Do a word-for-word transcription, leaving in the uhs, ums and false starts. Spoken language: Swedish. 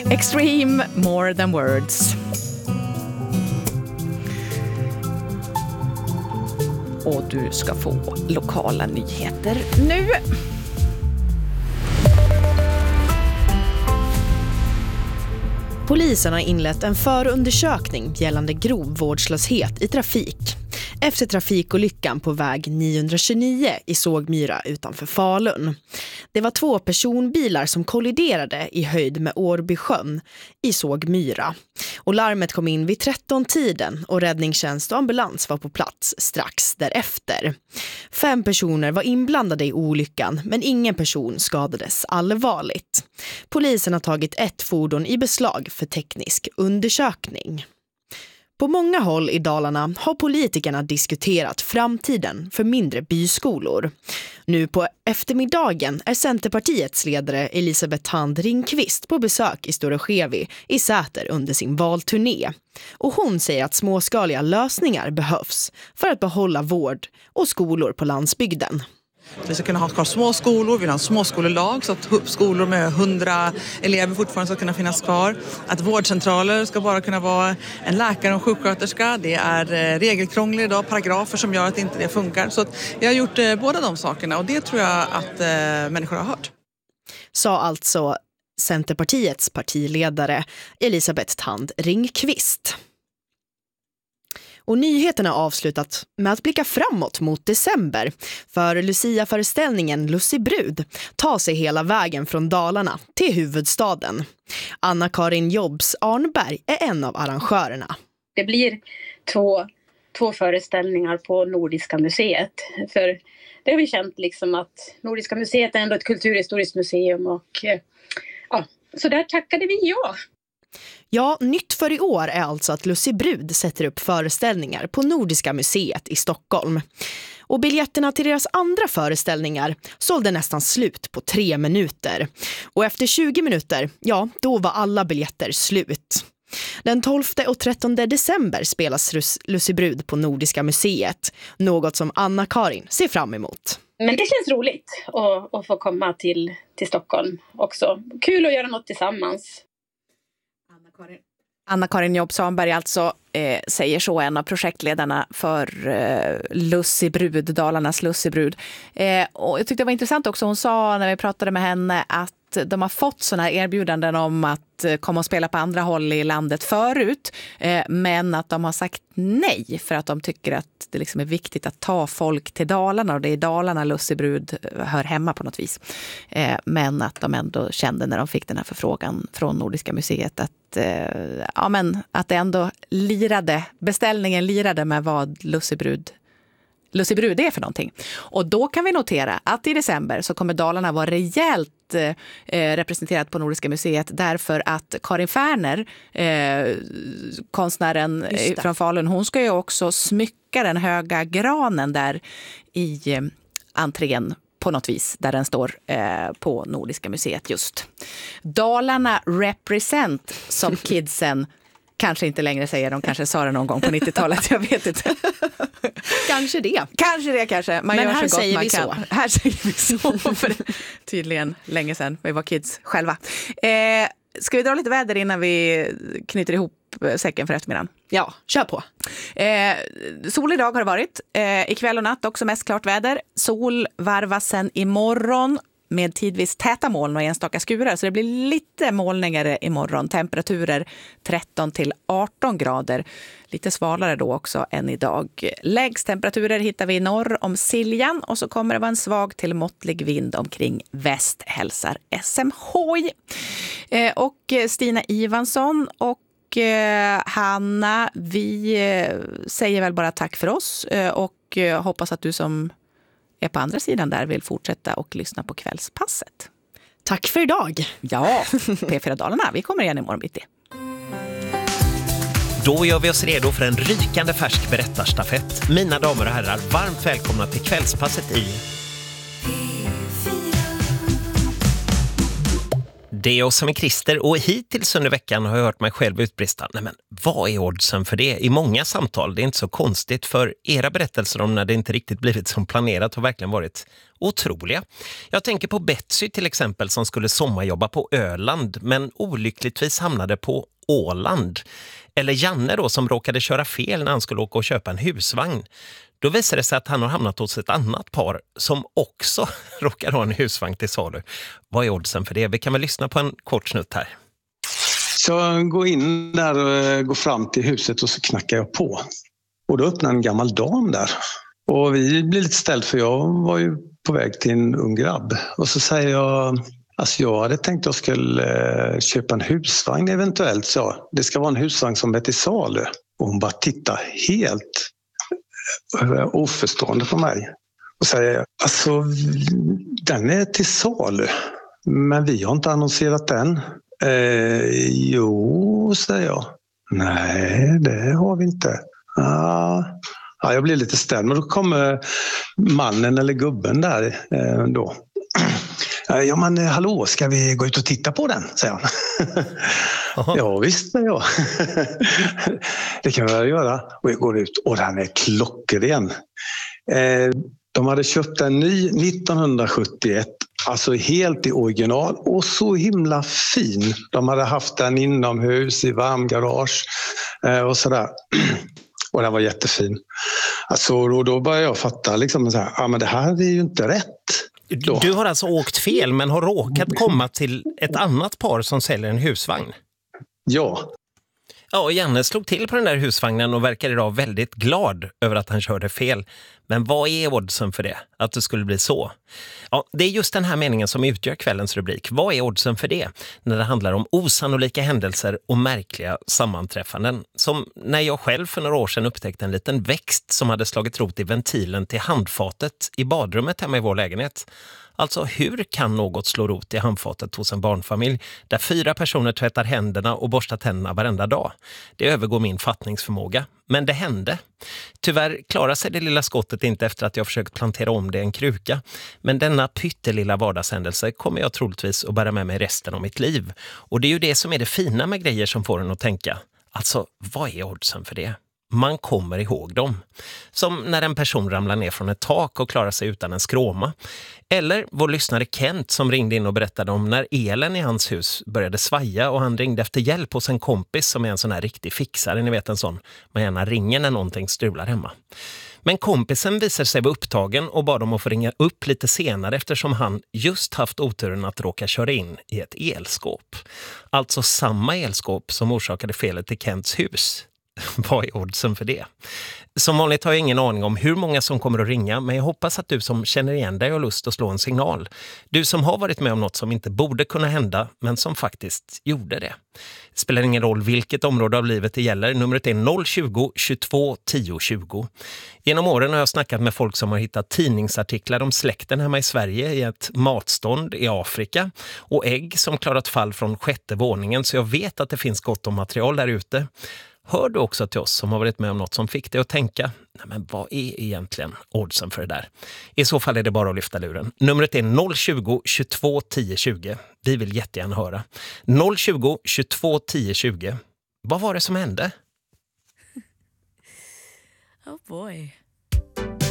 Extreme, more than words. Och du ska få lokala nyheter nu. Polisen har inlett en förundersökning gällande grov vårdslöshet i trafik efter trafikolyckan på väg niohundratjugonio i Sågmyra utanför Falun. Det var två personbilar som kolliderade i höjd med Årbysjön i Sågmyra. Och larmet kom in vid tretton-tiden och räddningstjänst och ambulans var på plats strax därefter. Fem personer var inblandade i olyckan men ingen person skadades allvarligt. Polisen har tagit ett fordon i beslag för teknisk undersökning. På många håll i Dalarna har politikerna diskuterat framtiden för mindre byskolor. Nu på eftermiddagen är Centerpartiets ledare Elisabeth Thand Ringqvist på besök i Stora Skevi i Säter under sin valturné. Och hon säger att småskaliga lösningar behövs för att behålla vård och skolor på landsbygden. Vi ska kunna ha kvar små skolor, vi vill ha en småskolelag så att skolor med hundra elever fortfarande ska kunna finnas kvar. Att vårdcentraler ska bara kunna vara en läkare och en sjuksköterska. Det är regelkrångel idag, paragrafer som gör att inte det funkar. Så att vi har gjort båda de sakerna och det tror jag att människor har hört. Sa alltså Centerpartiets partiledare Elisabeth Thand Ringqvist. Och nyheterna har avslutat med att blicka framåt mot december. För Lucia-föreställningen Lucibrud tar sig hela vägen från Dalarna till huvudstaden. Anna-Karin Jobs Arnberg är en av arrangörerna. Det blir två, två föreställningar på Nordiska museet. För det har vi känt liksom att Nordiska museet är ändå ett kulturhistoriskt museum. Och ja, så där tackade vi ja. Ja, nytt för i år är alltså att Lucibrud sätter upp föreställningar på Nordiska museet i Stockholm. Och biljetterna till deras andra föreställningar sålde nästan slut på tre minuter. Och efter tjugo minuter, ja, då var alla biljetter slut. Den tolfte och trettonde december spelas Lucibrud på Nordiska museet. Något som Anna-Karin ser fram emot. Men det känns roligt att, att få komma till, till Stockholm också. Kul att göra något tillsammans. Anna-Karin, Anna-Karin Jobb-Svanberg alltså eh, säger så, en av projektledarna för eh, Lucibrud, Dalarnas Lucibrud. Eh, och jag tyckte det var intressant också, hon sa när vi pratade med henne att de har fått såna här erbjudanden om att komma och spela på andra håll i landet förut. Eh, men att de har sagt nej för att de tycker att det liksom är viktigt att ta folk till Dalarna. Och det är i Dalarna Lucibrud hör hemma på något vis. Eh, men att de ändå kände när de fick den här förfrågan från Nordiska museet att, eh, ja, men, att det ändå lirade, beställningen lirade med vad Lucibrud Lucibrud är för någonting. Och då kan vi notera att i december så kommer Dalarna vara rejält eh, representerat på Nordiska museet därför att Karin Färner, eh, konstnären från Falun, hon ska ju också smycka den höga granen där i eh, entrén på något vis där den står eh, på Nordiska museet just. Dalarna represent, som kidsen kanske inte längre säger, de kanske sa det någon gång på nittiotalet, jag vet inte. Kanske det. Kanske det, kanske. Man Men gör här så gott säger man vi kan. så. Här säger vi så, för tydligen länge sedan vi var kids själva. Eh, ska vi dra lite väder innan vi knyter ihop säcken för eftermiddagen? Ja, kör på. Eh, sol idag har det varit. Eh, ikväll och natt också mest klart väder. Sol varvas sen imorgon med tidvis täta moln och enstaka skurar. Så det blir lite molnigare imorgon. Temperaturer tretton till arton grader. Lite svalare då också än idag. Lägst temperaturer hittar vi norr om Siljan. Och så kommer det vara en svag till måttlig vind omkring väst, hälsar S M H I. Eh, och Stina Ivansson och eh, Hanna, vi eh, säger väl bara tack för oss. Eh, och eh, hoppas att du som är på andra sidan där vill fortsätta och lyssna på kvällspasset. Tack för idag. Ja, P fyra Dalarna. Vi kommer igen imorgon bitti. Då gör vi oss redo för en rykande färsk berättarstafett. Mina damer och herrar, varmt välkomna till kvällspasset i Det är jag som är Christer och hittills under veckan har jag hört mig själv utbrista. Nej men, vad är oddsen för det? I många samtal, det är inte så konstigt för era berättelser om när det inte riktigt blivit som planerat har verkligen varit otroliga. Jag tänker på Betsy till exempel som skulle sommarjobba på Öland men olyckligtvis hamnade på Åland. Eller Janne då som råkade köra fel när han skulle åka och köpa en husvagn. Då visade det sig att han har hamnat hos ett annat par som också råkar ha en husvagn till salu. Vad är oddsen för det? Vi kan väl lyssna på en kort snutt här. Så jag går in där och går fram till huset och så knackar jag på. Och då öppnar en gammal dam där. Och vi blir lite ställd för jag var ju på väg till en ung grabb. Och så säger jag, alltså jag hade tänkt att jag skulle köpa en husvagn eventuellt. Så det ska vara en husvagn som är till salu. Och hon bara tittar helt oförstående på mig och säger, alltså den är till salu men vi har inte annonserat den. Eh, jo, säger jag. Nej, det har vi inte. Ah, ja, jag blir lite ställd men då kommer mannen eller gubben där eh, då. Ja men hallå, ska vi gå ut och titta på den, säger han. Ja visst, säger jag. Det kan vi väl göra. Och jag går ut och den är klockren. Eh, de hade köpt en ny nittonhundrasjuttioett, alltså helt i original och så himla fin. De hade haft den inomhus i varmgarage eh, och sådär. Och den var jättefin. Alltså då, då började jag fatta liksom så här, ja men det här är ju inte rätt. Då. Du har alltså åkt fel men har råkat komma till ett annat par som säljer en husvagn. Ja. Ja, och Janne slog till på den där husvagnen och verkar idag väldigt glad över att han körde fel. Men vad är oddsen för det? Att det skulle bli så? Ja, det är just den här meningen som utgör kvällens rubrik. Vad är oddsen för det? När det handlar om osannolika händelser och märkliga sammanträffanden. Som när jag själv för några år sedan upptäckte en liten växt som hade slagit rot i ventilen till handfatet i badrummet hemma i vår lägenhet. Alltså hur kan något slå rot i handfatet hos en barnfamilj där fyra personer tvättar händerna och borstar tänderna varenda dag? Det övergår min fattningsförmåga. Men det hände. Tyvärr klarar sig det lilla skottet inte efter att jag försökt plantera om det i en kruka. Men denna pyttelilla vardagshändelse kommer jag troligtvis att bära med mig resten av mitt liv. Och det är ju det som är det fina med grejer som får en att tänka. Alltså, vad är oddsen för det? Man kommer ihåg dem. Som när en person ramlar ner från ett tak och klarar sig utan en skråma. Eller vår lyssnare Kent som ringde in och berättade om när elen i hans hus började svaja och han ringde efter hjälp hos en kompis som är en sån här riktig fixare. Ni vet en sån, man gärna ringer när någonting strular hemma. Men kompisen visade sig vara upptagen och bad om att få ringa upp lite senare eftersom han just haft oturen att råka köra in i ett elskåp. Alltså samma elskåp som orsakade felet i Kents hus. Vad är oddsen för det? Som vanligt har jag ingen aning om hur många som kommer att ringa, men jag hoppas att du som känner igen dig har lust att slå en signal. Du som har varit med om något som inte borde kunna hända, men som faktiskt gjorde det. Det spelar ingen roll vilket område av livet det gäller. Numret är noll tjugo, tjugotvå, tio, tjugo. Genom åren har jag snackat med folk som har hittat tidningsartiklar om släkten hemma i Sverige i ett matstånd i Afrika och ägg som klarat fall från sjätte våningen, så jag vet att det finns gott om material där ute. Hör du också till oss som har varit med om något som fick dig att tänka, nej men vad är egentligen oddsen för det där? I så fall är det bara att lyfta luren. Numret är noll tjugo, tjugotvå, tio, tjugo. Vi vill jättegärna höra. noll tjugo, tjugotvå, tio, tjugo. Vad var det som hände? Oh boy.